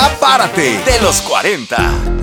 Ya párate de los 40.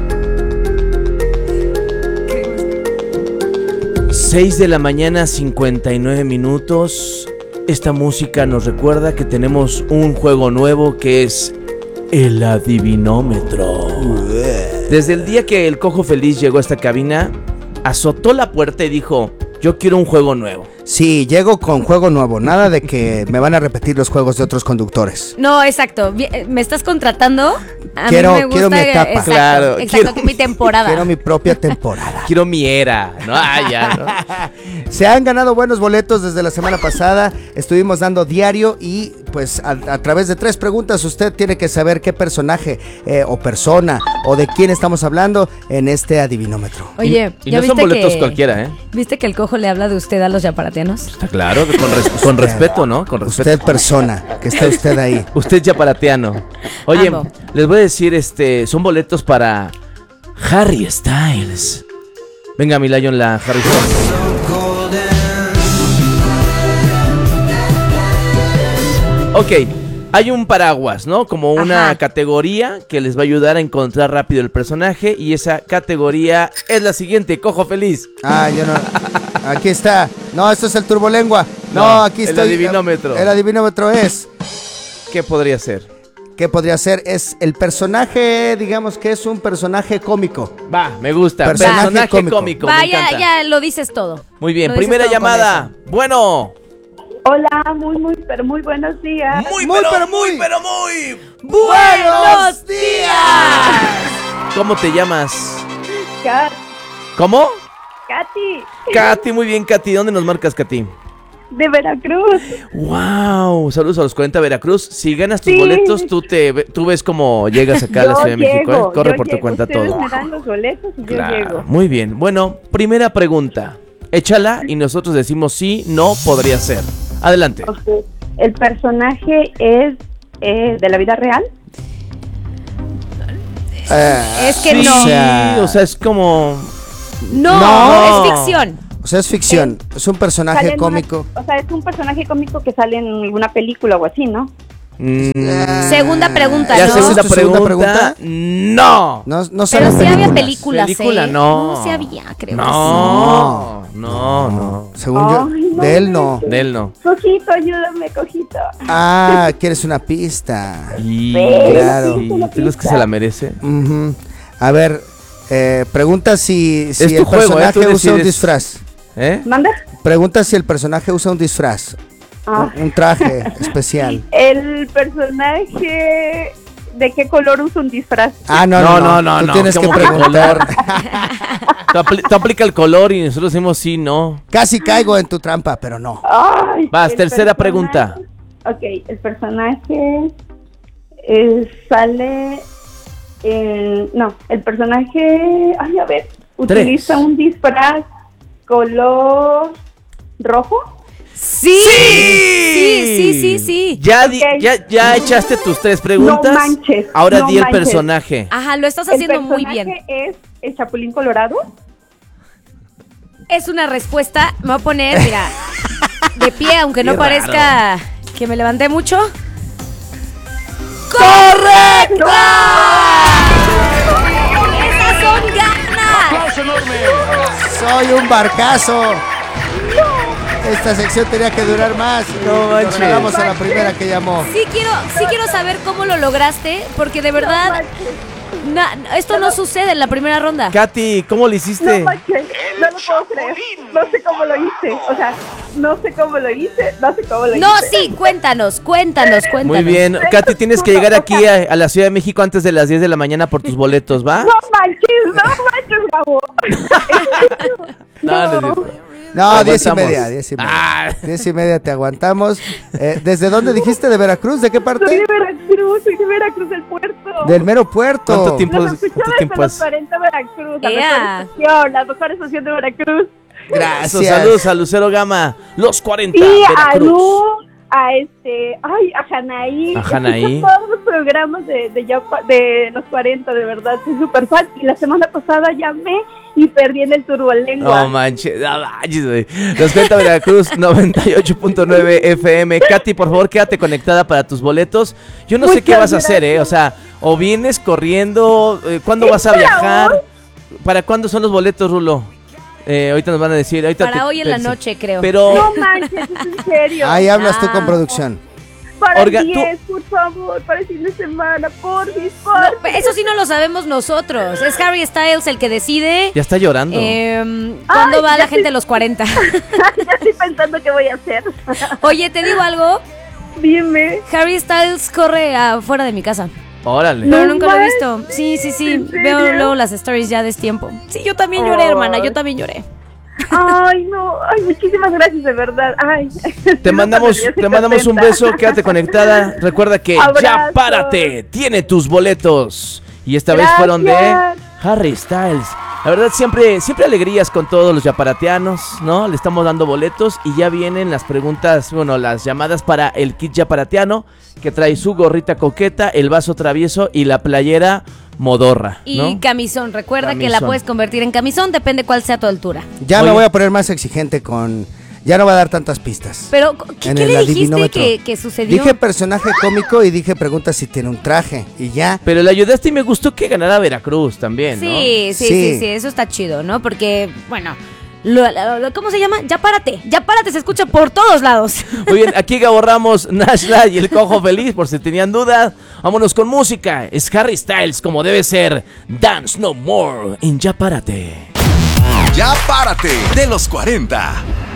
6 de la mañana, 59 minutos. Esta música nos recuerda que tenemos un juego nuevo que es el adivinómetro. Desde el día que el Cojo Feliz llegó a esta cabina, azotó la puerta y dijo: yo quiero un juego nuevo. Sí, llego con juego nuevo. Nada de que me van a repetir los juegos de otros conductores. No, exacto. ¿Me estás contratando? Quiero mí me gusta, mi etapa. Exacto, Claro, exacto, que mi temporada. Quiero mi propia temporada. Quiero mi era, ¿no? Ya, ¿no? Se han ganado buenos boletos desde la semana pasada. Estuvimos dando diario y pues a través de 3 preguntas usted tiene que saber qué personaje o persona o de quién estamos hablando en este adivinómetro. Oye, Y ¿ya no son viste boletos que cualquiera, ¿eh? ¿Viste que el Cojo le habla de usted a los yaparatianos? Está claro, con respeto, ¿no? Con respeto. Usted persona, que está usted ahí. Usted yaparatiano. Oye, Amo. les voy a decir, son boletos para Harry Styles. Venga, mi Lion, la Harry Styles. Ok, hay un paraguas, ¿no? Como una categoría que les va a ayudar a encontrar rápido el personaje. Y esa categoría es la siguiente, Cojo Feliz. Ah, yo no. Aquí está. No, esto es el turbolengua. No, aquí el estoy. adivinómetro. El adivinómetro es. ¿Qué podría ser? ¿Qué podría ser? Es el personaje, digamos que es un personaje cómico. Va, me gusta. Personaje cómico. me Vaya, encanta. ya lo dices todo. Muy bien, Lo dices primera todo con llamada. Bueno. Hola, pero muy buenos días. Muy ¡Buenos días! ¿Cómo te llamas? Kat, ¿Cómo? Katy, Katy, muy bien, Katy. ¿Dónde nos marcas, Katy? de Veracruz. ¡Wow! Saludos a los 40 Veracruz. Si ganas tus Sí. boletos, tú ves cómo llegas acá a la Yo Ciudad de México, ¿eh? llego, Corre yo por tu llego. cuenta Ustedes todo. me dan los boletos y yo llego. Muy bien. Bueno, primera pregunta. Échala y nosotros decimos sí, no, podría ser. Adelante. Ok. ¿El personaje es de la vida real? Es que Sí, no. o sea, es como... No, No. es ficción. O sea, es ficción. Es un personaje Sale en cómico. o sea, es un personaje cómico que sale en alguna película o así, ¿no? Segunda pregunta, Ya, ¿no? segunda ¿Es tu segunda pregunta. No. No sale Pero en sí había películas. películas, Película, ¿eh? no. Sí había, creo No. Según yo, Ay, no. de él no. De él no. Cojito, ayúdame, Cojito. Ah, quieres una pista. Y Claro. sí, ¿tú crees que se la merece? Ujú. A ver, pregunta si Es tu el juego, personaje tú usa un decides. disfraz. ¿Eh? ¿Manda? Pregunta si el personaje usa un disfraz. Ah. Un traje especial. El personaje, ¿de qué color usa un disfraz? Ah, no. Tú tienes que ¿Cómo que preguntar. Tú aplica el color y nosotros decimos sí, no. Casi caigo en tu trampa, pero no. Ay, Vas, el tercera personaje- pregunta. Ok, el personaje sale en... No, el personaje... Ay, a ver, utiliza un disfraz color rojo. Sí. Sí. ¿Ya, Ok. ya echaste tus 3 preguntas? No manches, Ahora no di el manches. personaje. Ajá, lo estás El haciendo muy bien. personaje es el Chapulín Colorado. Es una respuesta. Me voy a poner, mira, de pie, aunque no Qué parezca que me levanté mucho. ¡Correcto! ¡Esas son ganas! Soy un barcazo. Esta sección tenía que durar más. No manches. Vamos a la primera que llamó. Sí quiero saber cómo lo lograste, porque de verdad esto no sucede en la primera ronda. Katy, ¿cómo le hiciste? No manches, no lo puedo creer. No sé cómo lo hice. O sea, no sé cómo lo hice. No, sí, cuéntanos. Muy bien, Katy, tienes que llegar aquí a la Ciudad de México antes de las 10 de la mañana por tus boletos, ¿va? No manches, Gabo. No, 10 y Aguantamos. media. 10 y media te aguantamos. ¿Desde dónde dijiste? ¿De Veracruz? ¿De qué Soy parte? de Veracruz del puerto. Del mero puerto. ¿Cuánto tiempo? Los escucho ¿Cuánto desde tiempo los es? 40 Veracruz, Ea. la mejor estación de Veracruz. Gracias. Saludos a Lucero Gama, los 40, Y a Veracruz. Lu, a Janaí. A Janaí. Escucho todos los programas de los 40, de verdad, soy súper fan. Y la semana pasada llamé y perdí en el turbolengua. No manches, güey. Los 40 Veracruz, 98.9 FM. Katy, por favor, quédate conectada para tus boletos. Yo no sé qué Muchas vas a hacer, gracias. O sea, ¿O vienes corriendo? ¿Cuándo vas a viajar? ¿Para cuándo son los boletos, Rulo? Ahorita nos van a decir. Para hoy en la noche, creo. Pero... No manches, es en serio. Ahí hablas tú con producción. Para el 10, por favor, para el fin de semana, por favor. No, eso sí no lo sabemos nosotros. Es Harry Styles el que decide. Ya está llorando. ¿Cuándo va la gente a los 40? Ya estoy pensando qué voy a hacer. Oye, ¿te digo algo? Dime. Harry Styles corre afuera de mi casa. Órale. Pero No nunca lo he manches. visto. Sí. ¿En Veo serio? luego las stories ya de tiempo. Sí, yo también lloré, hermana. Yo también lloré. Ay, no. Ay, muchísimas gracias, de verdad. Ay. Te mandamos un beso, quédate conectada. Recuerda que Abrazo. Ya Párate tiene tus boletos. Y esta vez fueron de Harry Styles. La verdad, siempre alegrías con todos los yaparateanos, ¿no? Le estamos dando boletos y ya vienen las preguntas, las llamadas para el kit yaparateano, que trae su gorrita coqueta, el vaso travieso y la playera modorra, ¿no? Y camisón. Recuerda que la Camisón. puedes convertir en camisón, depende cuál sea tu altura. Ya Oye. me voy a poner más exigente con... Ya no va a dar tantas pistas. Pero, ¿qué En le el dijiste adivinómetro. que sucedió? Dije personaje cómico y dije pregunta si tiene un traje. Y ya. Pero le ayudaste y me gustó que ganara Veracruz también, ¿no? Sí, eso está chido, ¿no? Porque, bueno, ¿cómo se llama? Ya Párate, se escucha por todos lados. Muy bien, aquí Gabo Ramos, Nashla y el Cojo Feliz, por si tenían dudas. Vámonos con música. Es Harry Styles, como debe ser. Dance No More en Ya Párate. Ya Párate de los 40.